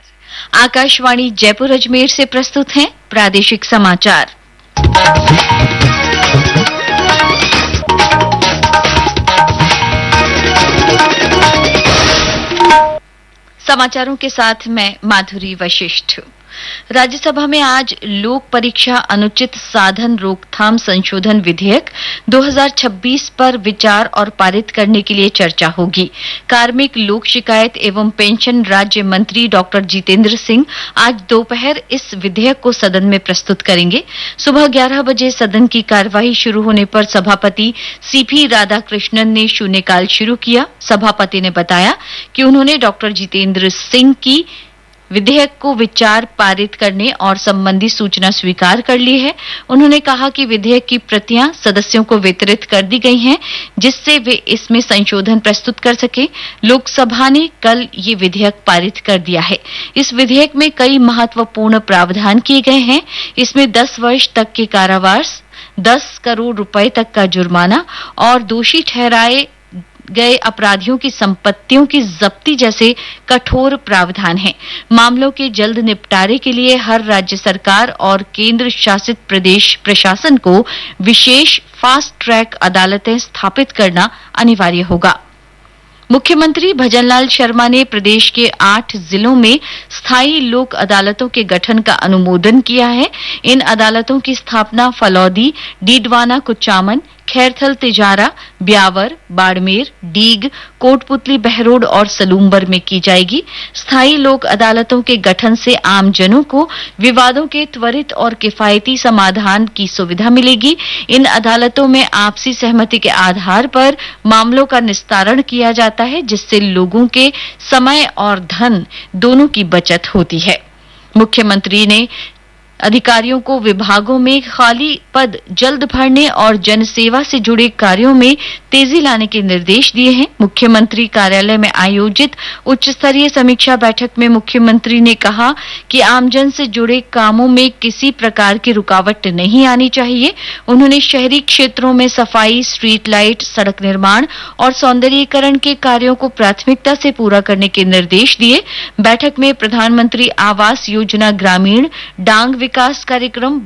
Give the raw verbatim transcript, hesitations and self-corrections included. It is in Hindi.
आकाशवाणी जयपुर अजमेर से प्रस्तुत हैं प्रादेशिक समाचार। समाचारों के साथ मैं माधुरी वशिष्ठ। राज्यसभा में आज लोक परीक्षा अनुचित साधन रोकथाम संशोधन विधेयक दो हज़ार छब्बीस पर विचार और पारित करने के लिए चर्चा होगी। कार्मिक लोक शिकायत एवं पेंशन राज्य मंत्री डॉक्टर जितेंद्र सिंह आज दोपहर इस विधेयक को सदन में प्रस्तुत करेंगे। सुबह ग्यारह बजे सदन की कार्यवाही शुरू होने पर सभापति सीपी राधाकृष्णन ने शून्यकाल शुरू किया। सभापति ने बताया कि उन्होंने डॉक्टर जितेंद्र सिंह की विधेयक को विचार पारित करने और संबंधी सूचना स्वीकार कर ली है। उन्होंने कहा कि विधेयक की प्रतियां सदस्यों को वितरित कर दी गई हैं, जिससे वे इसमें संशोधन प्रस्तुत कर सके। लोकसभा ने कल ये विधेयक पारित कर दिया है। इस विधेयक में कई महत्वपूर्ण प्रावधान किए गए हैं। इसमें दस वर्ष तक के कारावास, दस करोड़ रुपए तक का जुर्माना और दोषी ठहराए गए अपराधियों की संपत्तियों की जब्ती जैसे कठोर प्रावधान हैं। मामलों के जल्द निपटारे के लिए हर राज्य सरकार और केंद्र शासित प्रदेश प्रशासन को विशेष फास्ट ट्रैक अदालतें स्थापित करना अनिवार्य होगा। मुख्यमंत्री भजनलाल शर्मा ने प्रदेश के आठ जिलों में स्थायी लोक अदालतों के गठन का अनुमोदन किया है। इन अदालतों की स्थापना फलौदी, डीडवाना कुचामन, खैरथल तिजारा, ब्यावर, बाड़मेर, डीग, कोटपुतली बहरोड और सलूम्बर में की जाएगी। स्थायी लोक अदालतों के गठन से आमजनों को विवादों के त्वरित और किफायती समाधान की सुविधा मिलेगी। इन अदालतों में आपसी सहमति के आधार पर मामलों का निस्तारण किया जाता है, जिससे लोगों के समय और धन दोनों की बचत होती है। मुख्यमंत्री ने अधिकारियों को विभागों में खाली पद जल्द भरने और जनसेवा से जुड़े कार्यों में तेजी लाने के निर्देश दिए हैं। मुख्यमंत्री कार्यालय में आयोजित उच्च स्तरीय समीक्षा बैठक में मुख्यमंत्री ने कहा कि आमजन से जुड़े कामों में किसी प्रकार की रुकावट नहीं आनी चाहिए। उन्होंने शहरी क्षेत्रों में सफाई, स्ट्रीट लाइट, सड़क निर्माण और सौंदर्यीकरण के कार्यों को प्राथमिकता से पूरा करने के निर्देश दिए। बैठक में प्रधानमंत्री आवास योजना ग्रामीण, डांग विकास कार्यक्रम,